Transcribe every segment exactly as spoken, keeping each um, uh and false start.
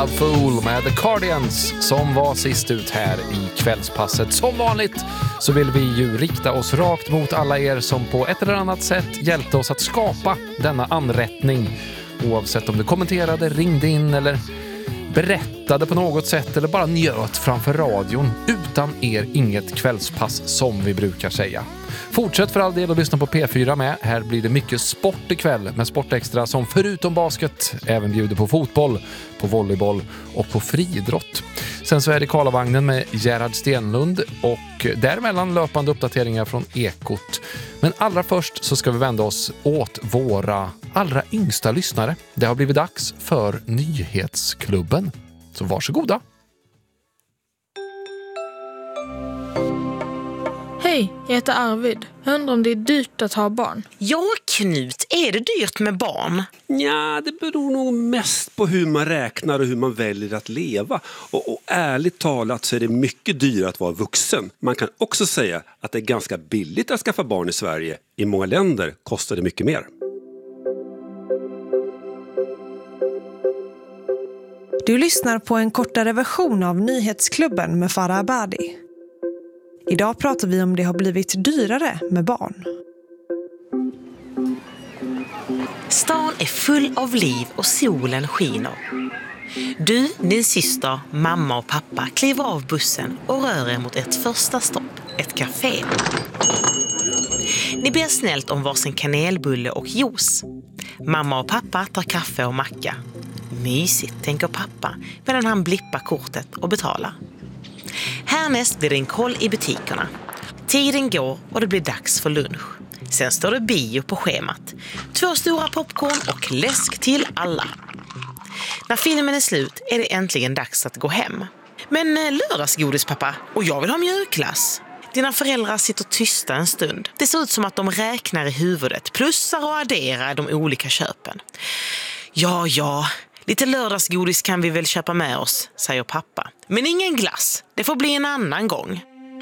Love Fool med The Cardigans som var sist ut här i kvällspasset. Som vanligt så vill vi ju rikta oss rakt mot alla er som på ett eller annat sätt hjälpte oss att skapa denna anrättning. Oavsett om du kommenterade, ringde in eller berättade på något sätt eller bara njöt framför radion. Utan er inget kvällspass som vi brukar säga. Fortsätt för all del att lyssna på P fyra med. Här blir det mycket sport ikväll med Sportextra som förutom basket även bjuder på fotboll, på volleyboll och på friidrott. Sen så är det Karlavagnen med Gerhard Stenlund och däremellan löpande uppdateringar från Ekot. Men allra först så ska vi vända oss åt våra allra yngsta lyssnare. Det har blivit dags för Nyhetsklubben. Så varsågoda! Hej, jag heter Arvid. Jag undrar om det är dyrt att ha barn. Ja, Knut, är det dyrt med barn? Ja, det beror nog mest på hur man räknar och hur man väljer att leva. Och, och ärligt talat så är det mycket dyrare att vara vuxen. Man kan också säga att det är ganska billigt att skaffa barn i Sverige. I många länder kostar det mycket mer. Du lyssnar på en kortare version av Nyhetsklubben med Farah Abadi. Idag pratar vi om det har blivit dyrare med barn. Stan är full av liv och solen skiner. Du, din syster, mamma och pappa kliver av bussen och rör er mot ett första stopp, ett café. Ni ber snällt om varsin kanelbulle och juice. Mamma och pappa tar kaffe och macka. Mysigt, tänker pappa medan han blippar kortet och betalar. Härnäst blir det en koll i butikerna. Tiden går och det blir dags för lunch. Sen står det bio på schemat. Två stora popcorn och läsk till alla. När filmen är slut är det äntligen dags att gå hem. Men lördagsgodis pappa, och jag vill ha mjukglass. Dina föräldrar sitter tysta en stund. Det ser ut som att de räknar i huvudet, plussar och adderar de olika köpen. Ja, ja... Lite lördagsgodis kan vi väl köpa med oss, säger pappa. Men ingen glass, det får bli en annan gång.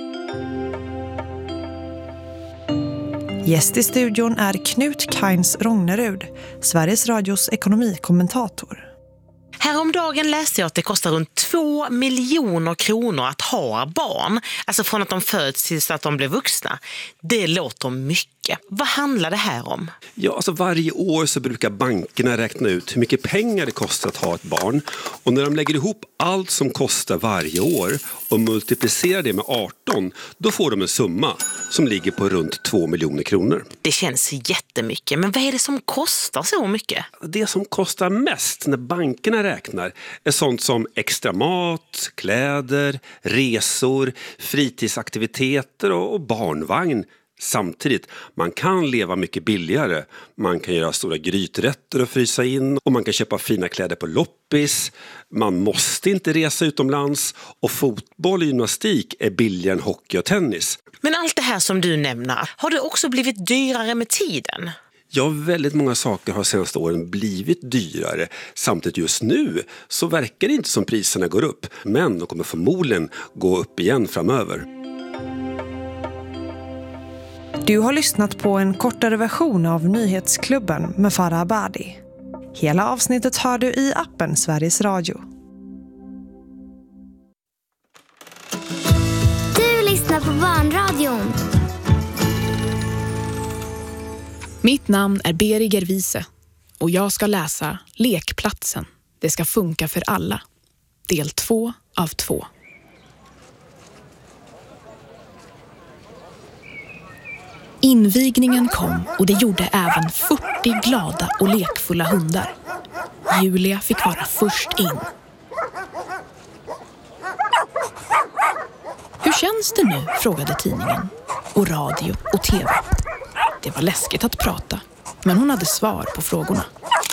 Gäst i studion är Knut Kains Rognerud, Sveriges Radios ekonomikommentator. Häromdagen läste jag att det kostar runt två miljoner kronor att ha barn. Alltså från att de föds tills att de blir vuxna. Det låter mycket. Vad handlar det här om? Ja, alltså varje år så brukar bankerna räkna ut hur mycket pengar det kostar att ha ett barn. Och när de lägger ihop allt som kostar varje år och multiplicerar det med arton, då får de en summa som ligger på runt två miljoner kronor. Det känns jättemycket, men vad är det som kostar så mycket? Det som kostar mest när bankerna räknar är sånt som extra mat, kläder, resor, fritidsaktiviteter och barnvagn. Samtidigt, man kan leva mycket billigare. Man kan göra stora gryträtter och frysa in. Och man kan köpa fina kläder på loppis. Man måste inte resa utomlands. Och fotboll och gymnastik är billigare än hockey och tennis. Men allt det här som du nämner, har det också blivit dyrare med tiden? Ja, väldigt många saker har senaste åren blivit dyrare. Samtidigt just nu så verkar det inte som priserna går upp. Men de kommer förmodligen gå upp igen framöver. Du har lyssnat på en kortare version av Nyhetsklubben med Farah Abadi. Hela avsnittet hör du i appen Sveriges Radio. Du lyssnar på Barnradion. Mitt namn är Beriger Wiese och jag ska läsa Lekplatsen. Det ska funka för alla. Del två av två. Invigningen kom och det gjorde även fyrtio glada och lekfulla hundar. Julia fick vara först in. Hur känns det nu? Frågade tidningen. Och radio och tv. Det var läskigt att prata, men hon hade svar på frågorna.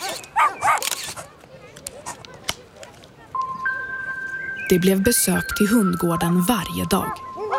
Det blev besök till hundgården varje dag.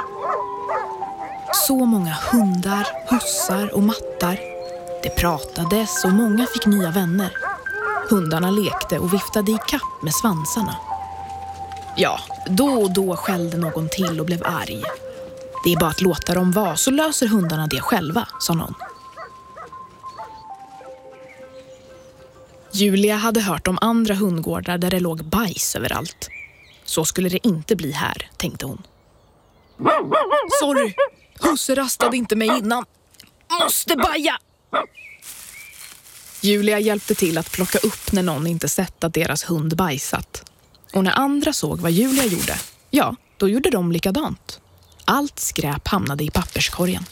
Så många hundar, hussar och mattar. Det pratades och många fick nya vänner. Hundarna lekte och viftade i kapp med svansarna. Ja, då och då skällde någon till och blev arg. Det är bara att låta dem vara så löser hundarna det själva, sa någon. Julia hade hört om andra hundgårdar där det låg bajs överallt. Så skulle det inte bli här, tänkte hon. Sorry, husse rastade inte mig innan. Måste baja! Julia hjälpte till att plocka upp när någon inte sett att deras hund bajsat. Och när andra såg vad Julia gjorde, ja, då gjorde de likadant. Allt skräp hamnade i papperskorgen.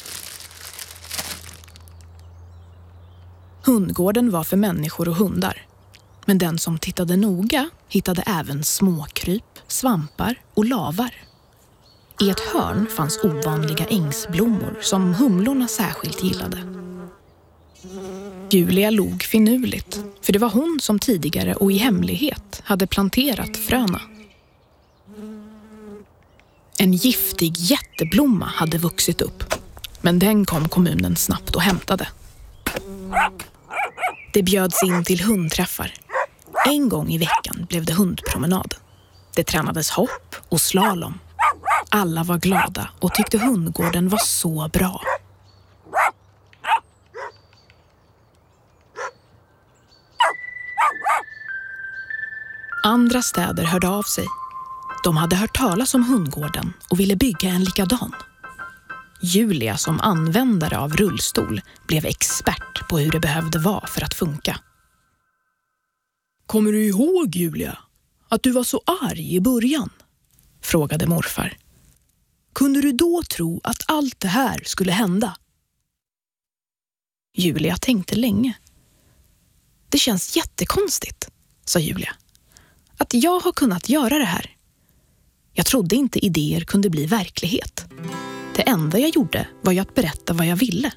Hundgården var för människor och hundar. Men den som tittade noga hittade även småkryp, svampar och lavar. I ett hörn fanns ovanliga ängsblommor som humlorna särskilt gillade. Julia log finurligt, för det var hon som tidigare och i hemlighet hade planterat fröna. En giftig jätteblomma hade vuxit upp, men den kom kommunen snabbt och hämtade. Det bjöds in till hundträffar. En gång i veckan blev det hundpromenad. Det tränades hopp och slalom. Alla var glada och tyckte hundgården var så bra. Andra städer hörde av sig. De hade hört talas om hundgården och ville bygga en likadan. Julia som användare av rullstol blev expert på hur det behövde vara för att funka. Kommer du ihåg, Julia, att du var så arg i början? Frågade morfar. Kunde du då tro att allt det här skulle hända? Julia tänkte länge. Det känns jättekonstigt, sa Julia. Att jag har kunnat göra det här. Jag trodde inte idéer kunde bli verklighet. Det enda jag gjorde var ju att berätta vad jag ville.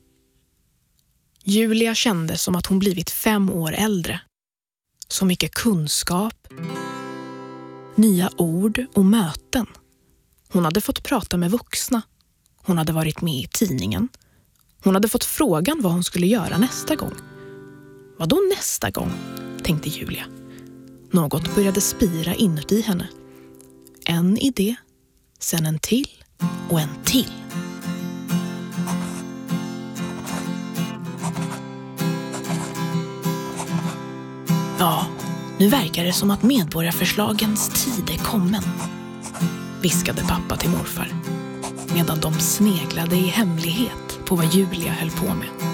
Julia kände som att hon blivit fem år äldre. Så mycket kunskap, nya ord och möten. Hon hade fått prata med vuxna. Hon hade varit med i tidningen. Hon hade fått frågan vad hon skulle göra nästa gång. Vad då nästa gång, tänkte Julia. Något började spira inuti henne. En idé, sen en till och en till. Ja, nu verkar det som att medborgarförslagens tid är kommen, viskade pappa till morfar, medan de sneglade i hemlighet på vad Julia höll på med.